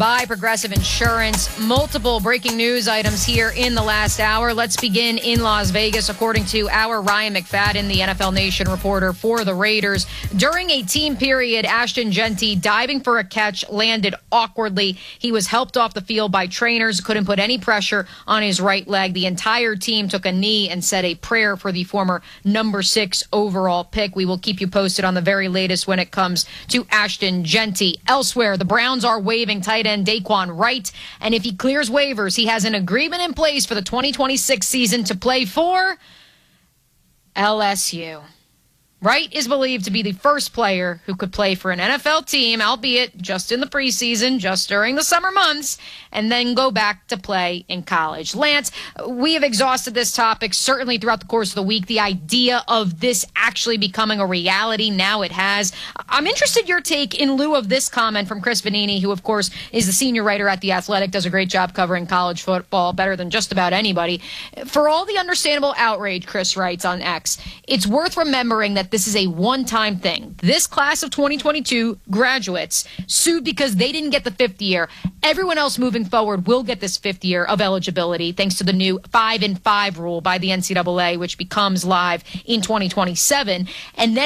by Progressive Insurance. Multiple breaking news items here in the last hour. Let's begin in Las Vegas. According to our Ryan McFadden, the NFL Nation reporter for the Raiders, during a team period, Ashton Jeanty diving for a catch landed awkwardly. He was helped off the field by trainers, couldn't put any pressure on his right leg. The entire team took a knee and said a prayer for the former number 6 overall pick. We will keep you posted on the very latest when it comes to Ashton Jeanty. Elsewhere, the Browns are waiving tight end Daquan Wright, and if he clears waivers, he has an agreement in place for the 2026 season to play for LSU. Wright is believed to be the first player who could play for an NFL team, albeit just in the preseason, just during the summer months, and then go back to play in college. Lance, we have exhausted this topic certainly throughout the course of the week. The idea of this actually becoming a reality, now it has. I'm interested in your take in lieu of this comment from Chris Vanini, who, of course, is the senior writer at The Athletic, does a great job covering college football, better than just about anybody. For all the understandable outrage, Chris writes on X, it's worth remembering that this is a one-time thing. This class of 2022 graduates sued because they didn't get the 5th year. Everyone else moving forward will get this 5th year of eligibility thanks to the new 5-and-5 rule by the NCAA, which becomes live in 2027. And then